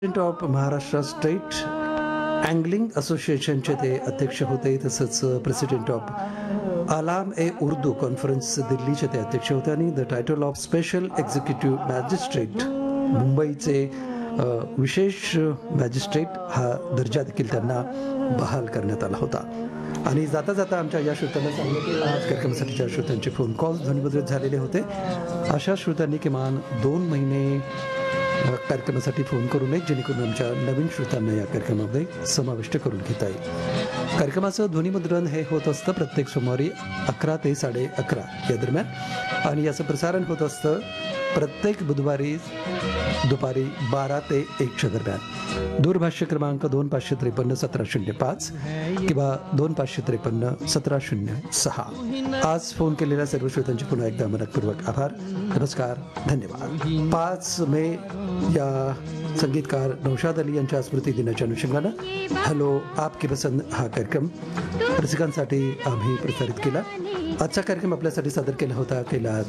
President of Maharashtra state angling असोसिएशनचे ते अध्यक्ष होते. तसंच president of Alam A Urdu conference दिल्लीचे ते अध्यक्ष होते आणि the title of special executive magistrate मुंबईचे विशेष मॅजिस्ट्रेट हा दर्जा देखील त्यांना बहाल करण्यात आला होता. आणि जाता जाता आमच्या या श्रोत्यांना सांगलं की आज कार्यक्रमासाठीच्या श्रोत्यांचे फोन कॉल्स ध्वनिमुद्रित झालेले होते. अशा श्रोत्यांनी किमान 2 महिने कार्यक्रमासाठी फोन करू नये, जेणेकरून आमच्या नवीन श्रोत्यांना या कार्यक्रमामध्ये समाविष्ट करून घेता येईल. कार्यक्रमाचं ध्वनिमुद्रण हे होत असतं प्रत्येक सोमवारी 11 ते 11:30 या दरम्यान आणि याचं प्रसारण होत असतं प्रत्येक बुधवारी दुपारी 12 ते 1च्या दरम्यान. दूरभाष्य क्रमांक 2553-1705 किंवा 2553-1706. आज फोन केलेल्या सर्व श्रोत्यांचे पुन्हा एकदा मनपूर्वक आभार, नमस्कार, धन्यवाद. 5 मे या संगीतकार नौशाद अली यांच्या स्मृती दिनाच्या अनुषंगानं हॅलो आपकी पसंद हा कार्यक्रम रसिकांसाठी आम्ही प्रसारित केला. आजचा कार्यक्रम आपल्यासाठी सादर केला होता कैलास